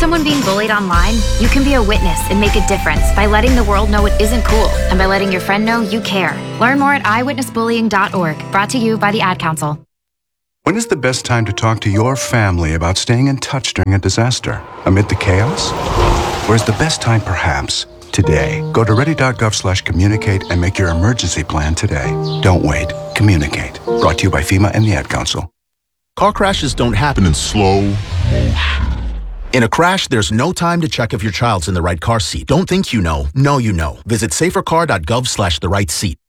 someone being bullied online, you can be a witness and make a difference by letting the world know it isn't cool and by letting your friend know you care. Learn more at eyewitnessbullying.org, brought to you by the Ad Council. When is the best time to talk to your family about staying in touch during a disaster? Amid the chaos? Or is the best time perhaps today? Go to ready.gov/communicate and make your emergency plan today. Don't wait. Communicate. Brought to you by FEMA and the Ad Council. Car crashes don't happen in slow motion. In a crash, there's no time to check if your child's in the right car seat. Don't think you know. Know you know. Visit safercar.gov/the right seat.